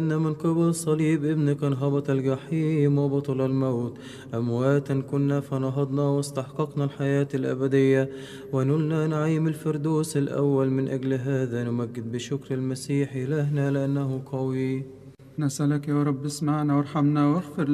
أن من قبل صليب ابنك انهبط الجحيم وبطل الموت، أمواتا كنا فنهضنا واستحققنا الحياة الأبدية ونلنا نعيم الفردوس الأول. من أجل هذا نمجد بشكر المسيح إلهنا لأنه قوي. نسألك يا رب اسمعنا وارحمنا واغفر